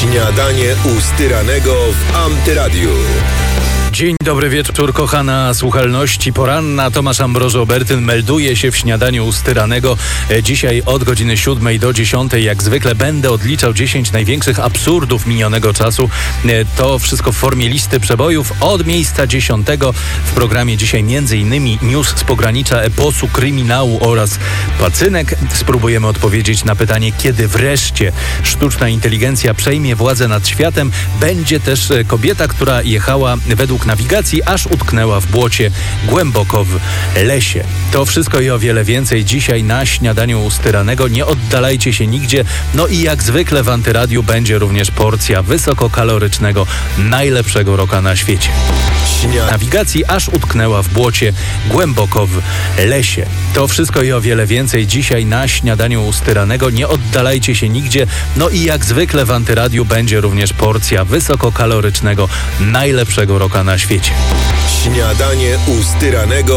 Śniadanie u Styranego w Antyradiu. Dzień dobry wieczór, kochana słuchalności poranna. Tomasz Ambrożo-Obertyn melduje się w śniadaniu u Styranego. Dzisiaj od godziny 7 do 10 jak zwykle będę odliczał 10 największych absurdów minionego czasu. To wszystko w formie listy przebojów od miejsca 10. W programie dzisiaj m.in. news z pogranicza eposu kryminału oraz pacynek. Spróbujemy odpowiedzieć na pytanie, kiedy wreszcie sztuczna inteligencja przejmie władzę nad światem. Będzie też kobieta, która jechała według nawigacji, aż utknęła w błocie głęboko w lesie. To wszystko i o wiele więcej dzisiaj na śniadaniu u Styranego. Nie oddalajcie się nigdzie. No i jak zwykle w Antyradiu będzie również porcja wysokokalorycznego, najlepszego rocka na świecie. Nawigacji aż utknęła w błocie głęboko w lesie. To wszystko i o wiele więcej dzisiaj na śniadaniu u Styranego. Nie oddalajcie się nigdzie. No i jak zwykle w Antyradiu będzie również porcja wysokokalorycznego, najlepszego rocka na świecie. Śniadanie u Styranego.